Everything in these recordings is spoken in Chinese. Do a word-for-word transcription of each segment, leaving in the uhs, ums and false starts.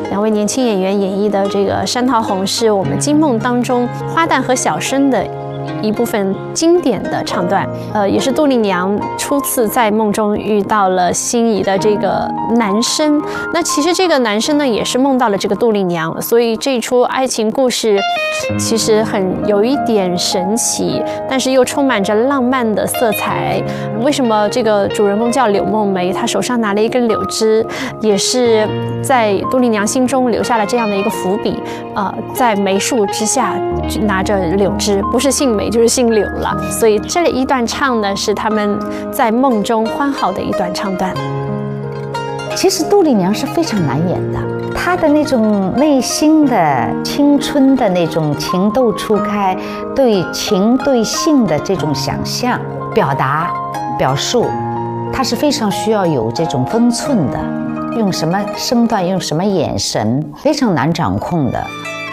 两位年轻演员演绎的这个《山桃红》是我们惊梦当中花旦和小生的一部分经典的唱段，呃，也是杜丽娘初次在梦中遇到了心仪的这个男生。那其实这个男生呢，也是梦到了这个杜丽娘，所以这一出爱情故事其实很有一点神奇，但是又充满着浪漫的色彩。为什么这个主人公叫柳梦梅？她手上拿了一根柳枝，也是在杜丽娘心中留下了这样的一个伏笔。呃，在梅树之下拿着柳枝，不是姓梅就是姓柳了。所以这一段唱呢，是他们在梦中欢好的一段唱段。 其实杜丽娘是非常难演的，她的那种内心的青春的那种情窦初开，对情对性的这种想象、表达、表述，她是非常需要有这种分寸的，用什么身段，用什么眼神，非常难掌控的。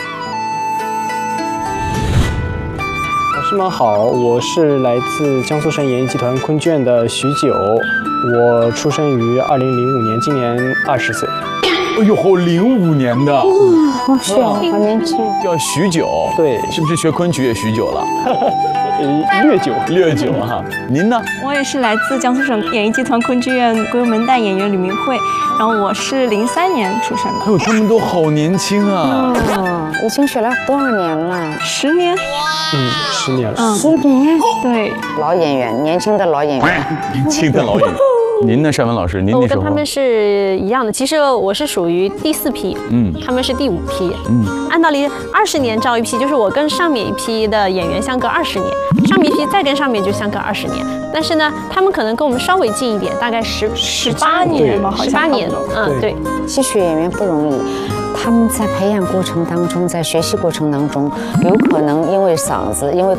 老师们好，我是来自江苏省演艺集团昆剧院的徐九，我出生于二零零五年，今年二十岁。 哎呦，好零五年的， 哇，是啊，好年轻。 叫徐九， 对， 是不是学昆曲也许久了？ 略久， 略久哈。您呢？ 我也是来自江苏省演艺集团昆剧院归门旦演员吕明慧，然后我是零三年出生的。 哎呦，他们都好年轻啊！ 哦，已经学了多少年了？ 十年。 嗯，十年了。 十年。 对， 老演员，年轻的老演员。 年轻的老演员。您呢，单文老师？您那时候？ 我跟他们是一样的。其实我是属于第四批， 嗯， 他们是第五批， 嗯。 按道理二十年招一批，就是我跟上面一批的演员相隔二十年，上面一批再跟上面就相隔二十年。但是呢，他们可能跟我们稍微近一点，大概十十八年吧， 十八年，嗯，对。 戏曲演员不容易。他们在培养过程当中，在学习过程当中，有可能因为嗓子，因为